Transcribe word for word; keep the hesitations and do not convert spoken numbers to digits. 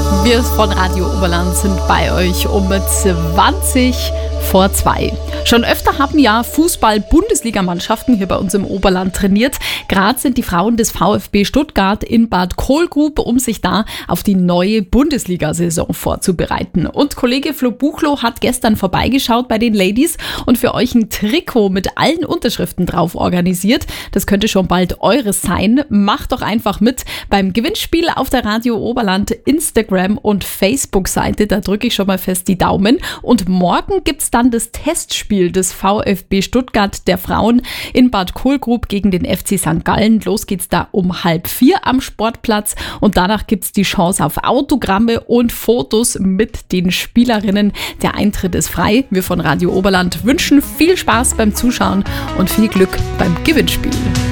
Wir von Radio Oberland sind bei euch um zwanzig vor zwei. Schon öfter haben ja Fußball-Bundesligamannschaften hier bei uns im Oberland trainiert. Gerade sind die Frauen des VfB Stuttgart in Bad Kohlgrub, um sich da auf die neue Bundesliga-Saison vorzubereiten. Und Kollege Flo Buchloh hat gestern vorbeigeschaut bei den Ladies und für euch ein Trikot mit allen Unterschriften drauf organisiert. Das könnte schon bald eures sein. Macht doch einfach mit beim Gewinnspiel auf der Radio Oberland Instagram- und Facebook-Seite. Da drücke ich schon mal fest die Daumen. Und morgen gibt's dann das Testspiel des VfB Stuttgart der Frauen in Bad Kohlgrub gegen den F C Sankt Gallen. Los geht's da um halb vier am Sportplatz und danach gibt's die Chance auf Autogramme und Fotos mit den Spielerinnen. Der Eintritt ist frei. Wir von Radio Oberland wünschen viel Spaß beim Zuschauen und viel Glück beim Gewinnspiel.